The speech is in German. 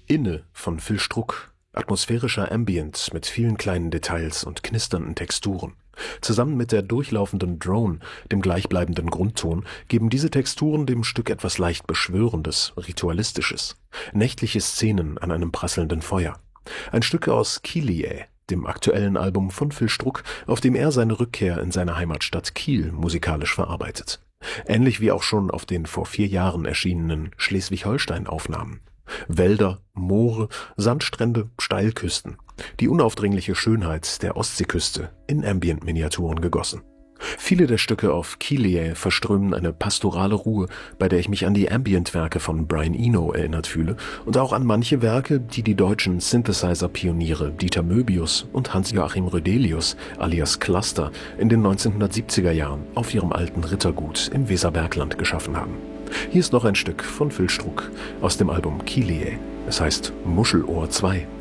Inne von Phil Struck. Atmosphärischer Ambient mit vielen kleinen Details und knisternden Texturen. Zusammen mit der durchlaufenden Drone, dem gleichbleibenden Grundton, geben diese Texturen dem Stück etwas leicht Beschwörendes, Ritualistisches. Nächtliche Szenen an einem prasselnden Feuer. Ein Stück aus Kylie, dem aktuellen Album von Phil Struck, auf dem er seine Rückkehr in seine Heimatstadt Kiel musikalisch verarbeitet. Ähnlich wie auch schon auf den vor 4 Jahren erschienenen Schleswig-Holstein-Aufnahmen. Wälder, Moore, Sandstrände, Steilküsten. Die unaufdringliche Schönheit der Ostseeküste in Ambient-Miniaturen gegossen. Viele der Stücke auf Kylie verströmen eine pastorale Ruhe, bei der ich mich an die Ambient-Werke von Brian Eno erinnert fühle und auch an manche Werke, die die deutschen Synthesizer-Pioniere Dieter Möbius und Hans-Joachim Rödelius alias Cluster in den 1970er Jahren auf ihrem alten Rittergut im Weserbergland geschaffen haben. Hier ist noch ein Stück von Phil Struck aus dem Album Kylie. Es heißt Muschelohr 2.